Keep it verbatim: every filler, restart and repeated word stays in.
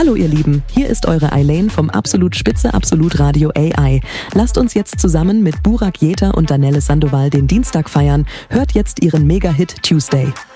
Hallo ihr Lieben, hier ist eure Eileen vom Absolut Spitze Absolut Radio A I. Lasst uns jetzt zusammen mit Burak Jeter und Danelle Sandoval den Dienstag feiern. Hört jetzt ihren Mega-Hit Tuesday.